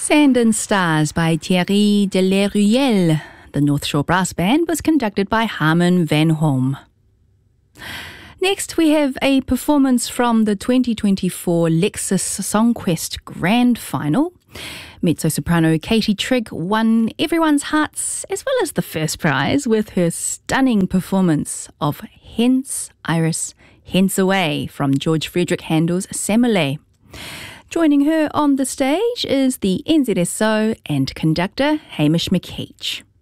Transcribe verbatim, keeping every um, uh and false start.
Sand and Stars by Thierry Deleruyel. The North Shore Brass Band was conducted by Harman van Holm. Next, we have a performance from the twenty twenty-four Lexus Songquest Grand Final. Mezzo-soprano Katie Trigg won everyone's hearts as well as the first prize with her stunning performance of Hence Iris, Hence Away from George Frederick Handel's Semele. Joining her on the stage is the N Z S O and conductor Hamish McKeach.